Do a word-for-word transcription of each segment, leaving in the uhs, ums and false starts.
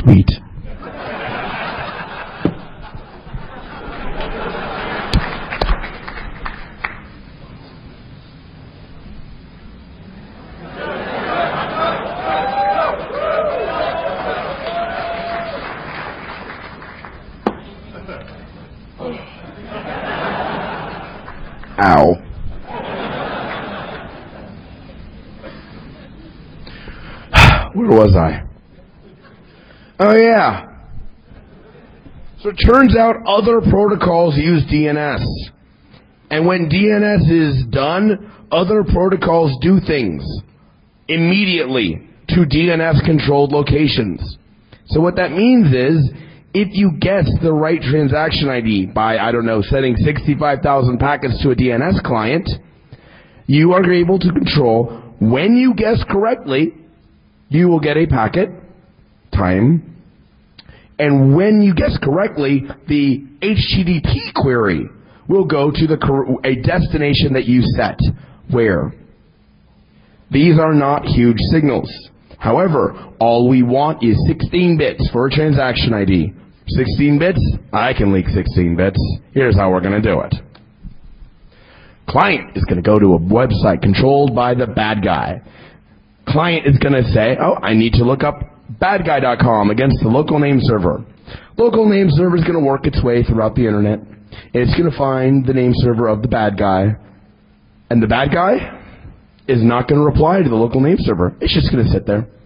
Sweet. Ow. Where was I? Oh, yeah. So it turns out other protocols use D N S. And when D N S is done, other protocols do things immediately to D N S-controlled locations. So what that means is, if you guess the right transaction I D by, I don't know, sending sixty-five thousand packets to a D N S client, you are able to control when you guess correctly, you will get a packet, time, and when you guess correctly, the H T T P query will go to the a destination that you set. Where? These are not huge signals. However, all we want is sixteen bits for a transaction I D. sixteen bits? I can leak sixteen bits. Here's how we're going to do it. Client is going to go to a website controlled by the bad guy. Client is going to say, oh, I need to look up bad guy dot com against the local name server. Local name server is going to work its way throughout the internet. It's going to find the name server of the bad guy. And the bad guy is not going to reply to the local name server. It's just going to sit there.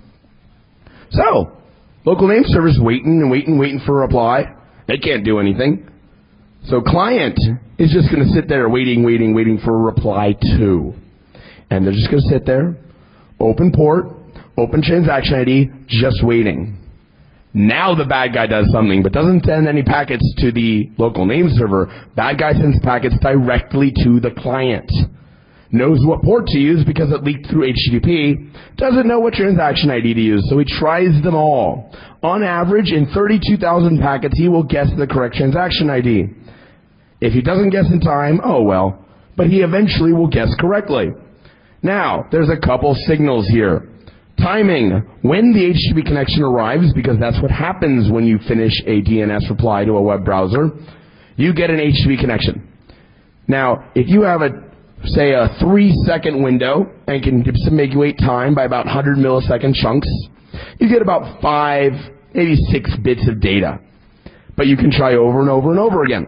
So, local name server is waiting and waiting and waiting for a reply. They can't do anything. So client is just going to sit there waiting, waiting, waiting for a reply to. And they're just going to sit there, open port, open transaction I D, just waiting. Now the bad guy does something, but doesn't send any packets to the local name server. Bad guy sends packets directly to the client. Knows what port to use because it leaked through H T T P, doesn't know what transaction I D to use, so he tries them all. On average, in thirty-two thousand packets, he will guess the correct transaction I D. If he doesn't guess in time, oh well, but he eventually will guess correctly. Now, there's a couple signals here. Timing, when the H T T P connection arrives, because that's what happens when you finish a D N S reply to a web browser, you get an H T T P connection. Now, if you have a say a three second window and can disambiguate time by about one hundred millisecond chunks, you get about five, maybe six bits of data. But you can try over and over and over again.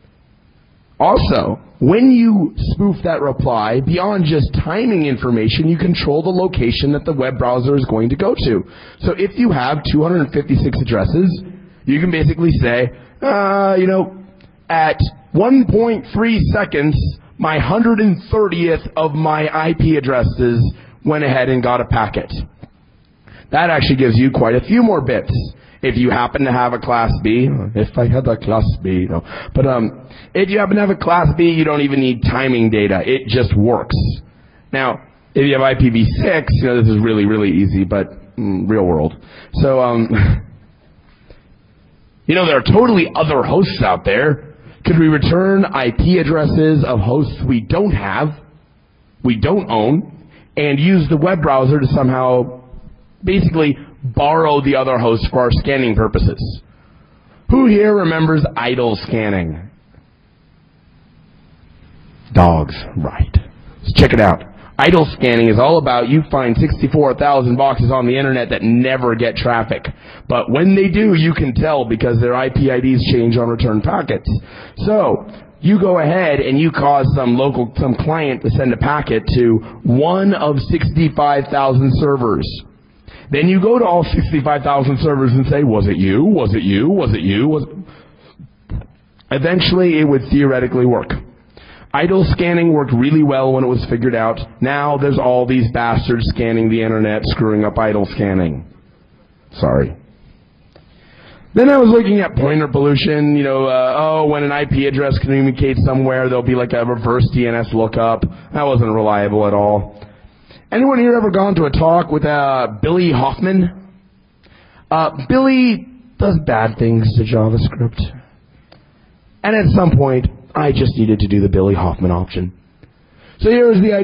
Also, when you spoof that reply, beyond just timing information, you control the location that the web browser is going to go to. So if you have two hundred fifty-six addresses, you can basically say, uh, you know, at one point three seconds, my one hundred thirtieth of my I P addresses went ahead and got a packet. That actually gives you quite a few more bits. If you happen to have a class B, if I had a class B, no. But um, if you happen to have a class B, you don't even need timing data. It just works. Now, if you have I P v six, you know, this is really, really easy, but mm, real world. So, um, you know, there are totally other hosts out there. Could we return I P addresses of hosts we don't have, we don't own, and use the web browser to somehow basically borrow the other hosts for our scanning purposes? Who here remembers idle scanning? Dogs, right. Let's check it out. Idle scanning is all about you find sixty-four thousand boxes on the internet that never get traffic. But when they do, you can tell because their I P I Ds change on return packets. So, you go ahead and you cause some local, some client to send a packet to one of sixty-five thousand servers. Then you go to all sixty-five thousand servers and say, was it you? Was it you? Was it you? Was it? Eventually, it would theoretically work. Idle scanning worked really well when it was figured out. Now there's all these bastards scanning the internet, screwing up idle scanning. Sorry. Then I was looking at pointer pollution. You know, uh, oh, when an I P address communicates somewhere, there'll be like a reverse D N S lookup. That wasn't reliable at all. Anyone here ever gone to a talk with uh, Billy Hoffman? Uh, Billy does bad things to JavaScript. And at some point, I just needed to do the Billy Hoffman option. So here's the idea.